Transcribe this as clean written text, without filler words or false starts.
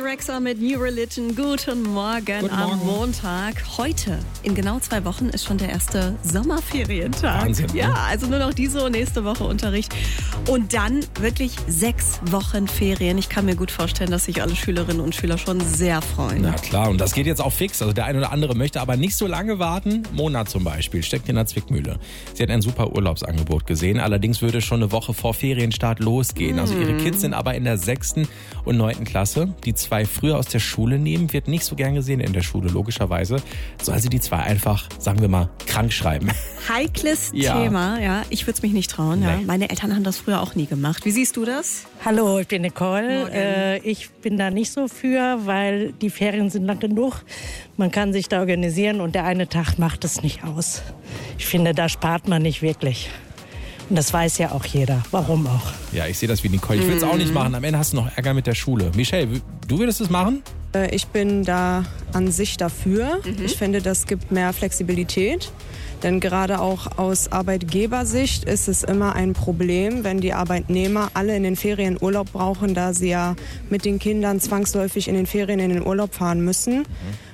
Rexha mit New Religion. Guten Morgen am Montag. Heute, in genau 2 Wochen, ist schon der erste Sommerferientag. Wahnsinn, ne? Ja, also nur noch diese und nächste Woche Unterricht. Und dann wirklich 6 Wochen Ferien. Ich kann mir gut vorstellen, dass sich alle Schülerinnen und Schüler schon sehr freuen. Na klar, und das geht jetzt auch fix. Also der eine oder andere möchte aber nicht so lange warten. Mona zum Beispiel steckt in der Zwickmühle. Sie hat ein super Urlaubsangebot gesehen. Allerdings würde es schon eine Woche vor Ferienstart losgehen. Also ihre Kids sind aber in der 6. und 9. Klasse. Die 2 früher aus der Schule nehmen, wird nicht so gern gesehen in der Schule, logischerweise. Soll sie die 2 einfach, sagen wir mal, krank schreiben. Heikles Thema, ja. Ich würde es mich nicht trauen. Ja. Meine Eltern haben das früher auch nie gemacht. Wie siehst du das? Hallo, ich bin Nicole. Ich bin da nicht so für, weil die Ferien sind lang genug. Man kann sich da organisieren und der eine Tag macht es nicht aus. Ich finde, da spart man nicht wirklich. Und das weiß ja auch jeder. Warum auch? Ja, ich sehe das wie Nicole. Ich würde es auch nicht machen. Am Ende hast du noch Ärger mit der Schule. Michelle, du würdest es machen? Ich bin da an sich dafür. Ich finde, das gibt mehr Flexibilität. Denn gerade auch aus Arbeitgebersicht ist es immer ein Problem, wenn die Arbeitnehmer alle in den Ferien Urlaub brauchen, da sie ja mit den Kindern zwangsläufig in den Ferien in den Urlaub fahren müssen.